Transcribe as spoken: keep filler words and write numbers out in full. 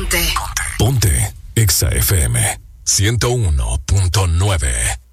Ponte. Ponte. Exa F M ciento uno punto nueve.